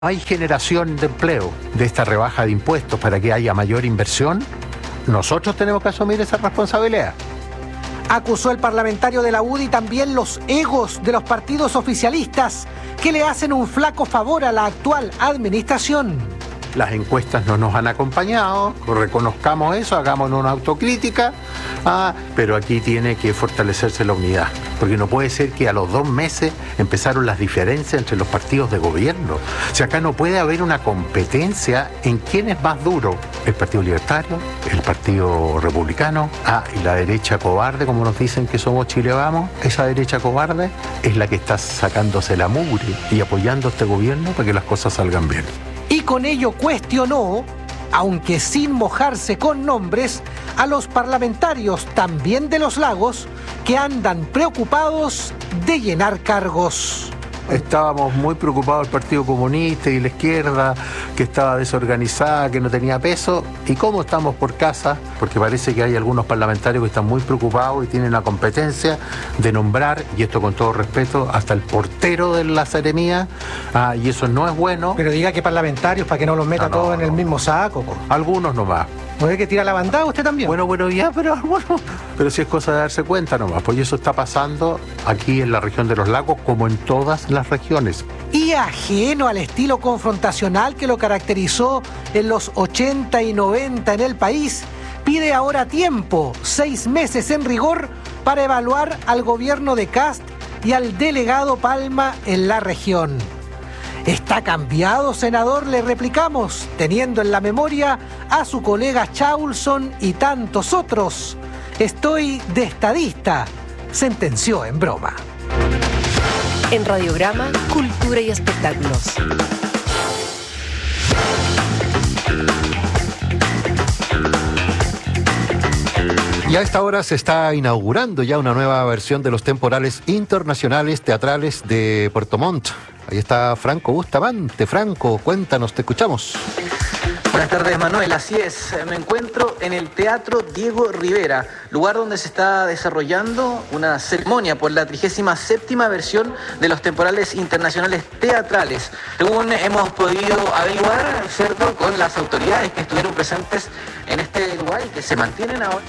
Hay generación de empleo de esta rebaja de impuestos para que haya mayor inversión. Nosotros tenemos que asumir esa responsabilidad. Acusó el parlamentario de la UDI también los egos de los partidos oficialistas que le hacen un flaco favor a la actual administración. Las encuestas no nos han acompañado, reconozcamos eso, hagamos una autocrítica, pero aquí tiene que fortalecerse la unidad, porque no puede ser que a los 2 meses empezaron las diferencias entre los partidos de gobierno. O sea, acá no puede haber una competencia en quién es más duro, el Partido Libertario, el Partido Republicano, y la derecha cobarde, como nos dicen que somos Chile Vamos. Esa derecha cobarde es la que está sacándose la mugre y apoyando a este gobierno para que las cosas salgan bien. Y con ello cuestionó, aunque sin mojarse con nombres, a los parlamentarios también de Los Lagos que andan preocupados de llenar cargos. Estábamos muy preocupados el Partido Comunista y la izquierda, que estaba desorganizada, que no tenía peso. ¿Y cómo estamos por casa? Porque parece que hay algunos parlamentarios que están muy preocupados y tienen la competencia de nombrar, y esto con todo respeto, hasta el portero de la seremía, y eso no es bueno. Pero diga que parlamentarios, para que no los meta todos en el mismo saco. Algunos nomás. ¿No ve que tira la bandada usted también? Bueno, ya, pero si es cosa de darse cuenta nomás, pues eso está pasando aquí en la región de Los Lagos como en todas las regiones. Y ajeno al estilo confrontacional que lo caracterizó en los 80 y 90 en el país, pide ahora tiempo, 6 meses en rigor, para evaluar al gobierno de Kast y al delegado Palma en la región. ¿Está cambiado, senador?, le replicamos, teniendo en la memoria a su colega Chaulson y tantos otros. Estoy de estadista, sentenció en broma. En Radiograma, Cultura y Espectáculos. Y a esta hora se está inaugurando ya una nueva versión de los temporales internacionales teatrales de Puerto Montt. Ahí está Franco Bustamante. Franco, cuéntanos, te escuchamos. Buenas tardes, Manuel. Así es, me encuentro en el Teatro Diego Rivera, lugar donde se está desarrollando una ceremonia por la 37ª versión de los temporales internacionales teatrales. Según hemos podido averiguar, ¿cierto?, con las autoridades que estuvieron presentes en este lugar y que se mantienen ahora.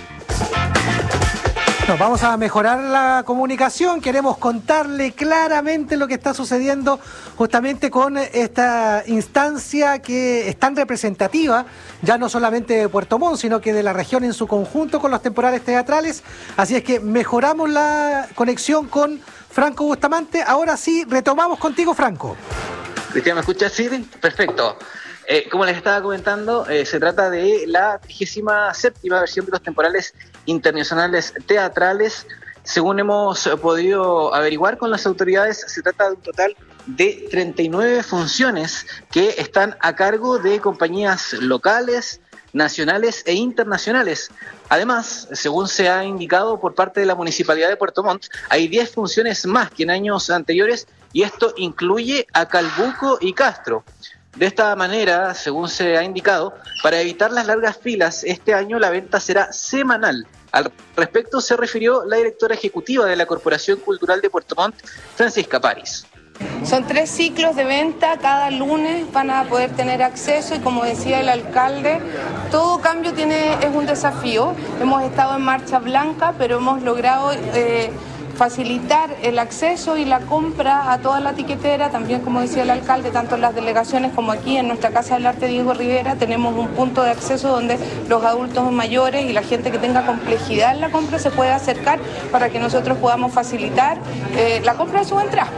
Nos vamos a mejorar la comunicación, queremos contarle claramente lo que está sucediendo justamente con esta instancia que es tan representativa, ya no solamente de Puerto Montt, sino que de la región en su conjunto con los temporales teatrales. Así es que mejoramos la conexión con Franco Bustamante. Ahora sí, retomamos contigo, Franco. Cristian, ¿me escuchas? Sí, perfecto. Como les estaba comentando, se trata de la 37ª versión de los temporales internacionales teatrales. Según hemos podido averiguar con las autoridades, se trata de un total de 39 funciones que están a cargo de compañías locales, nacionales e internacionales. Además, según se ha indicado por parte de la Municipalidad de Puerto Montt, hay 10 funciones más que en años anteriores, y esto incluye a Calbuco y Castro. De esta manera, según se ha indicado, para evitar las largas filas, este año la venta será semanal. Al respecto se refirió la directora ejecutiva de la Corporación Cultural de Puerto Montt, Francisca París. Son 3 ciclos de venta, cada lunes van a poder tener acceso y, como decía el alcalde, todo cambio es un desafío. Hemos estado en marcha blanca, pero hemos logrado facilitar el acceso y la compra a toda la tiquetera. También, como decía el alcalde, tanto en las delegaciones como aquí en nuestra Casa del Arte Diego Rivera tenemos un punto de acceso donde los adultos mayores y la gente que tenga complejidad en la compra se puede acercar para que nosotros podamos facilitar la compra de sus entradas.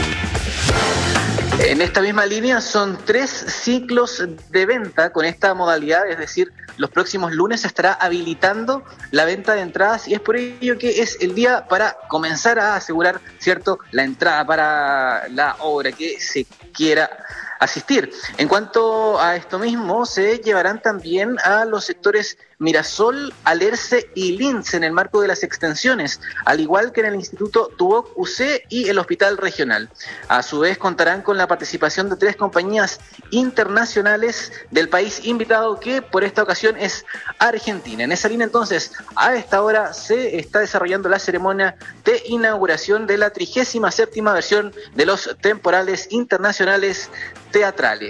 En esta misma línea son 3 ciclos de venta con esta modalidad, es decir, los próximos lunes se estará habilitando la venta de entradas, y es por ello que es el día para comenzar a asegurar, ¿cierto?, la entrada para la obra que se quiera asistir. En cuanto a esto mismo, se llevarán también a los sectores Mirasol, Alerce y Lince en el marco de las extensiones, al igual que en el Instituto Tuboc UC y el Hospital Regional. A su vez, contarán con la participación de 3 compañías internacionales del país invitado, que por esta ocasión es Argentina. En esa línea, entonces, a esta hora se está desarrollando la ceremonia de inauguración de la 37ª versión de los temporales internacionales teatrales.